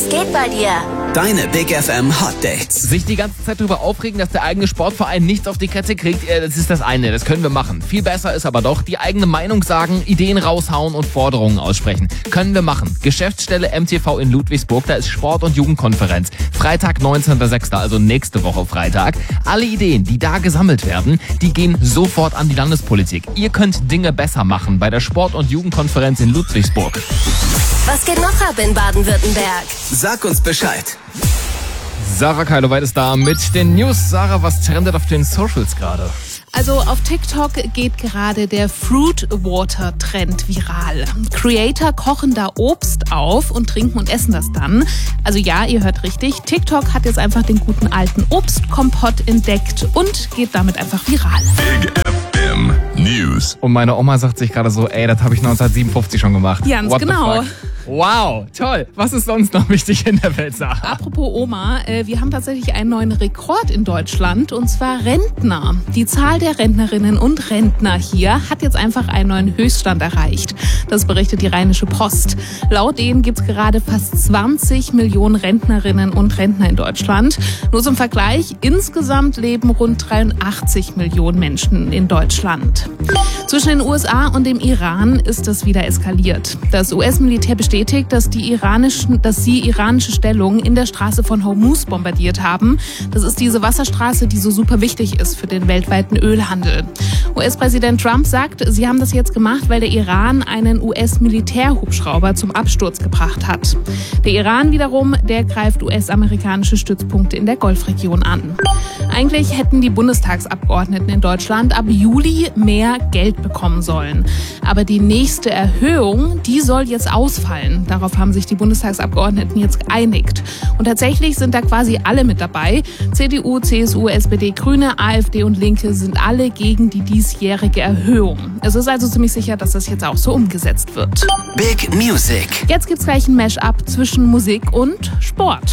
Was geht bei dir? Deine Big FM Hot Dates. Sich die ganze Zeit darüber aufregen, dass der eigene Sportverein nichts auf die Kette kriegt, das ist das eine, das können wir machen. Viel besser ist aber doch, die eigene Meinung sagen, Ideen raushauen und Forderungen aussprechen. Können wir machen. Geschäftsstelle MTV in Ludwigsburg, da ist Sport- und Jugendkonferenz. Freitag, 19.06., also nächste Woche Freitag. Alle Ideen, die da gesammelt werden, die gehen sofort an die Landespolitik. Ihr könnt Dinge besser machen bei der Sport- und Jugendkonferenz in Ludwigsburg. Was geht noch ab in Baden-Württemberg? Sag uns Bescheid. Sarah Keiloweit ist da mit den News. Sarah, was trendet auf den Socials gerade? Also auf TikTok geht gerade der Fruit Water Trend viral. Creator kochen da Obst auf und trinken und essen das dann. Also ja, ihr hört richtig. TikTok hat jetzt einfach den guten alten Obstkompott entdeckt und geht damit einfach viral. Big FM News. Und meine Oma sagt sich gerade so, das habe ich 1957 schon gemacht. Ganz What the genau. fuck? Wow, toll. Was ist sonst noch wichtig in der Welt, Sarah? Apropos Oma, wir haben tatsächlich einen neuen Rekord in Deutschland, und zwar Rentner. Die Zahl der Rentnerinnen und Rentner hier hat jetzt einfach einen neuen Höchststand erreicht. Das berichtet die Rheinische Post. Laut denen gibt es gerade fast 20 Millionen Rentnerinnen und Rentner in Deutschland. Nur zum Vergleich, insgesamt leben rund 83 Millionen Menschen in Deutschland. Zwischen den USA und dem Iran ist das wieder eskaliert. Das US-Militär bestätigt, dass sie iranische Stellungen in der Straße von Hormuz bombardiert haben. Das ist diese Wasserstraße, die so super wichtig ist für den weltweiten Ölhandel. US-Präsident Trump sagt, sie haben das jetzt gemacht, weil der Iran einen US-Militärhubschrauber zum Absturz gebracht hat. Der Iran wiederum, der greift US-amerikanische Stützpunkte in der Golfregion an. Eigentlich hätten die Bundestagsabgeordneten in Deutschland ab Juli mehr Geld bekommen sollen. Aber die nächste Erhöhung, die soll jetzt ausfallen. Darauf haben sich die Bundestagsabgeordneten jetzt geeinigt. Und tatsächlich sind da quasi alle mit dabei. CDU, CSU, SPD, Grüne, AfD und Linke sind alle gegen die diesjährige Erhöhung. Es ist also ziemlich sicher, dass das jetzt auch so umgesetzt wird. Big Music. Jetzt gibt's gleich ein Mash-up zwischen Musik und Sport.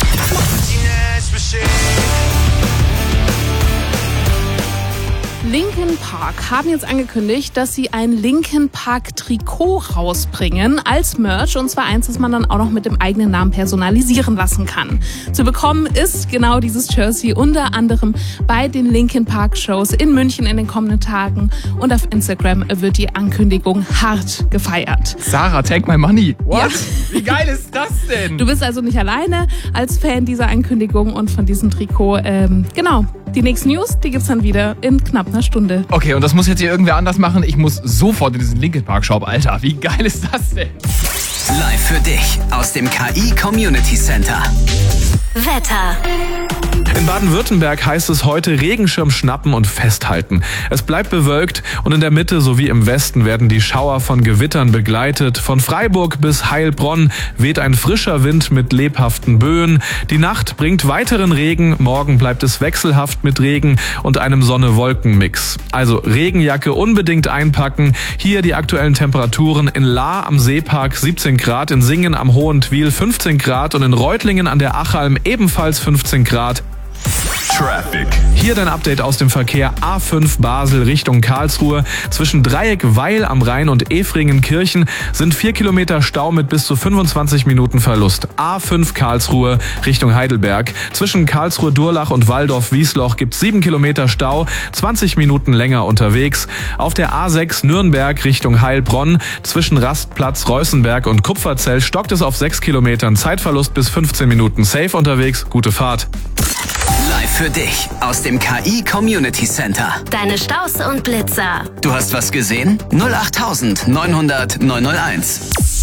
Linkin Park haben jetzt angekündigt, dass sie ein Linkin Park Trikot rausbringen als Merch, und zwar eins, das man dann auch noch mit dem eigenen Namen personalisieren lassen kann. Zu bekommen ist genau dieses Jersey unter anderem bei den Linkin Park Shows in München in den kommenden Tagen, und auf Instagram wird die Ankündigung hart gefeiert. Sarah, take my money. What? Ja. Wie geil ist das denn? Du bist also nicht alleine als Fan dieser Ankündigung und von diesem Trikot. Genau. Die nächsten News, die gibt's dann wieder in knapp einer Stunde. Okay, und das muss jetzt hier irgendwer anders machen. Ich muss sofort in diesen Linkin Park Shop, Alter. Wie geil ist das denn? Live für dich aus dem KI Community Center. Wetter. In Baden-Württemberg heißt es heute Regenschirm schnappen und festhalten. Es bleibt bewölkt und in der Mitte sowie im Westen werden die Schauer von Gewittern begleitet. Von Freiburg bis Heilbronn weht ein frischer Wind mit lebhaften Böen. Die Nacht bringt weiteren Regen, morgen bleibt es wechselhaft mit Regen und einem Sonne-Wolken-Mix. Also Regenjacke unbedingt einpacken. Hier die aktuellen Temperaturen: in Lahr am Seepark 17 Grad, in Singen am Hohentwiel 15 Grad und in Reutlingen an der Achalm ebenfalls 15 Grad. Traffic. Hier dein Update aus dem Verkehr. A5 Basel Richtung Karlsruhe. Zwischen Dreieck Weil am Rhein und Efringen-Kirchen sind 4 Kilometer Stau mit bis zu 25 Minuten Verlust. A5 Karlsruhe Richtung Heidelberg. Zwischen Karlsruhe-Durlach und Waldorf-Wiesloch gibt es 7 Kilometer Stau, 20 Minuten länger unterwegs. Auf der A6 Nürnberg Richtung Heilbronn. Zwischen Rastplatz Reußenberg und Kupferzell stockt es auf 6 Kilometern. Zeitverlust bis 15 Minuten. Safe unterwegs. Gute Fahrt. Live für dich aus dem KI Community Center. Deine Staus und Blitzer. Du hast was gesehen? 08900 901.